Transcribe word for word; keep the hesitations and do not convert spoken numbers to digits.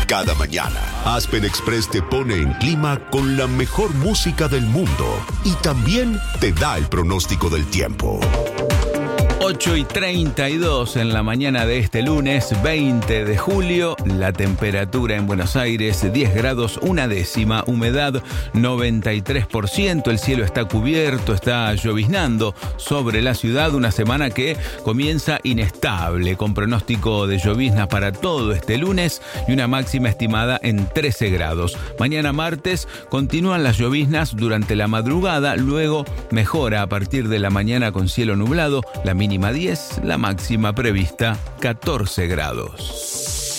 Cada mañana, Aspen Express te pone en clima con la mejor música del mundo y también te da el pronóstico del tiempo. ocho y treinta y dos en la mañana de este lunes veinte de julio, la temperatura en Buenos Aires diez grados una décima, humedad noventa y tres por ciento, el cielo está cubierto, está lloviznando sobre la ciudad, una semana que comienza inestable, con pronóstico de lloviznas para todo este lunes y una máxima estimada en trece grados. Mañana martes continúan las lloviznas durante la madrugada, luego mejora a partir de la mañana con cielo nublado, la mínima diez, la máxima prevista catorce grados.